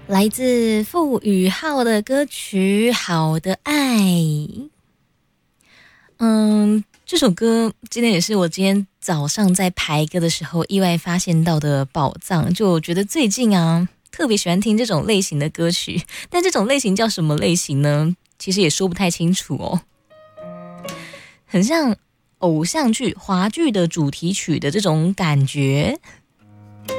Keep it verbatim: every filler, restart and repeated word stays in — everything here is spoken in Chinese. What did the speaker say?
来自傅宇浩的歌曲《好的爱》。嗯，这首歌今天也是我今天早上在排歌的时候意外发现到的宝藏。就我觉得最近啊，特别喜欢听这种类型的歌曲，但这种类型叫什么类型呢？其实也说不太清楚哦。很像偶像剧、华剧的主题曲的这种感觉。